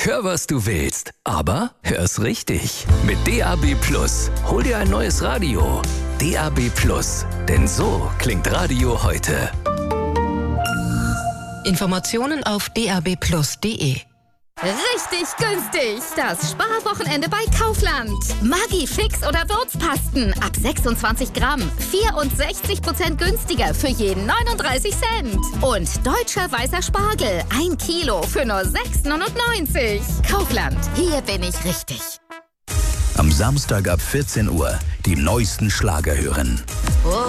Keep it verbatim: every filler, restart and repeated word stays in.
Hör, was du willst, aber hör's richtig. Mit D A B Plus. Hol dir ein neues Radio. D A B Plus. Denn so klingt Radio heute. Informationen auf d a b plus punkt d e. Richtig günstig! Das Sparwochenende bei Kaufland. Maggi Fix oder Würzpasten ab sechsundzwanzig Gramm. vierundsechzig Prozent günstiger für jeden neununddreißig Cent. Und deutscher weißer Spargel. ein Kilo für nur sechs neunundneunzig. Kaufland. Hier bin ich richtig. Am Samstag ab vierzehn Uhr die neuesten Schlager hören.